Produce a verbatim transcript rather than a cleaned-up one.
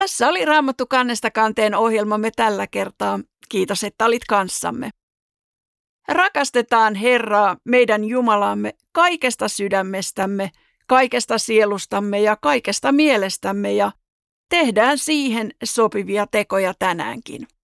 Tässä oli Raamattu kannesta kanteen ohjelmamme tällä kertaa. Kiitos, että olit kanssamme. Rakastetaan Herraa, meidän Jumalamme, kaikesta sydämestämme, kaikesta sielustamme ja kaikesta mielestämme ja tehdään siihen sopivia tekoja tänäänkin.